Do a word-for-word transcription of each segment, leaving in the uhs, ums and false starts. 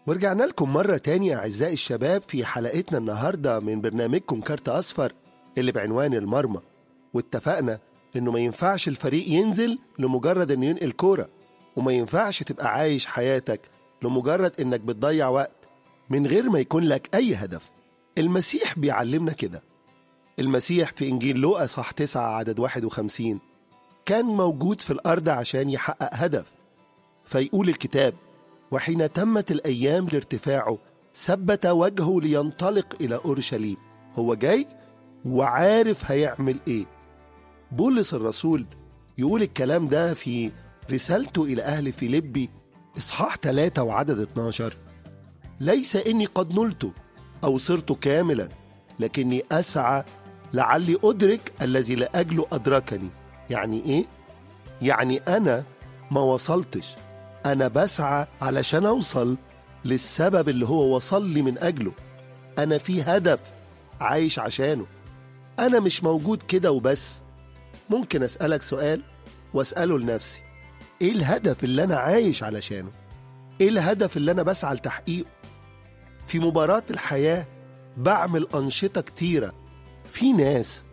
ورجعنا لكم مرة تانية أعزائي الشباب في حلقتنا النهاردة من برنامجكم كارت أصفر اللي بعنوان المرمى. واتفقنا إنه ما ينفعش الفريق ينزل لمجرد إنه ينقل كورة، وما ينفعش تبقى عايش حياتك لمجرد إنك بتضيع وقت من غير ما يكون لك أي هدف. المسيح بيعلمنا كده. المسيح في إنجيل لوقا صح تسعة عدد واحد وخمسين كان موجود في الأرض عشان يحقق هدف. فيقول الكتاب: وحين تمت الأيام لارتفاعه ثبت وجهه لينطلق إلى أورشليم. هو جاي وعارف هيعمل إيه. بولس الرسول يقول الكلام ده في رسالته إلى أهل فيليبي إصحاح ثلاثة وعدد اتناشر: ليس إني قد نلت أو صرت كاملا، لكني أسعى لعلي أدرك الذي لأجله أدركني. يعني إيه؟ يعني أنا ما وصلتش، أنا بسعى علشان أوصل للسبب اللي هو وصل لي من أجله. أنا في هدف عايش عشانه، أنا مش موجود كده وبس. ممكن أسألك سؤال وأسأله لنفسي: إيه الهدف اللي أنا عايش علشانه؟ إيه الهدف اللي أنا بسعى لتحقيقه؟ في مباراة الحياة بعمل أنشطة كتيرة. في ناس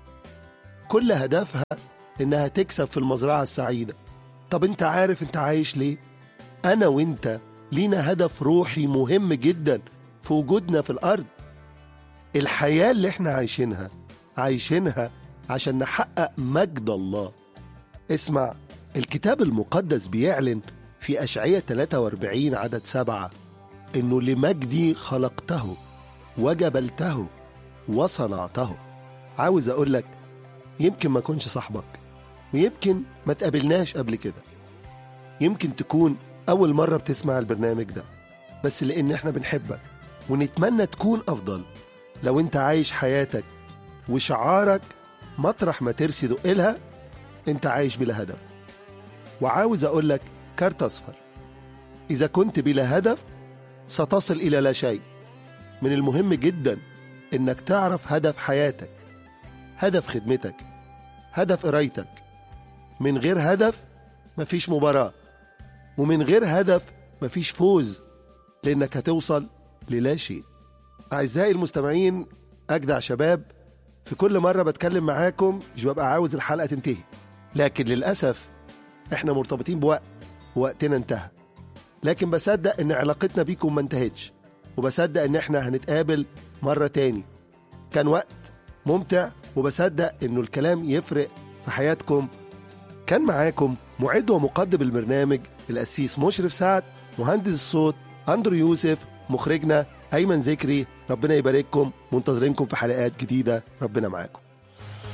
كل هدفها إنها تكسب في المزرعة السعيدة. طب أنت عارف أنت عايش ليه؟ أنا وأنت لينا هدف روحي مهم جدا في وجودنا في الأرض. الحياة اللي احنا عايشينها عايشينها عشان نحقق مجد الله. اسمع، الكتاب المقدس بيعلن في أشعية ثلاثة وأربعين عدد سبعة إنه لمجدي خلقته وجبلته وصنعته. عاوز أقول لك، يمكن ما كنش صاحبك، ويمكن ما تقابلناش قبل كده، يمكن تكون أول مرة بتسمع البرنامج ده، بس لأن احنا بنحبك ونتمنى تكون أفضل. لو انت عايش حياتك وشعارك مطرح ما ترسي دقلها، انت عايش بلا هدف. وعاوز أقول لك كارت أصفر: إذا كنت بلا هدف ستصل إلى لا شيء. من المهم جدا إنك تعرف هدف حياتك، هدف خدمتك، هدف قرايتك. من غير هدف مفيش مباراة، ومن غير هدف مفيش فوز، لأنك هتوصل للا شيء. أعزائي المستمعين، أجدع شباب، في كل مرة بتكلم معاكم مش ببقى عاوز الحلقة تنتهي، لكن للأسف إحنا مرتبطين بوقت ووقتنا انتهى. لكن بصدق إن علاقتنا بيكم ما انتهتش، وبصدق إن إحنا هنتقابل مرة تاني. كان وقت ممتع، وبصدق إنه الكلام يفرق في حياتكم. كان معاكم معد ومقدم البرنامج القسيس مشرف سعد، مهندس الصوت أندرو يوسف، مخرجنا أيمن ذكري. ربنا يبارككم، منتظرينكم في حلقات جديدة. ربنا معاكم.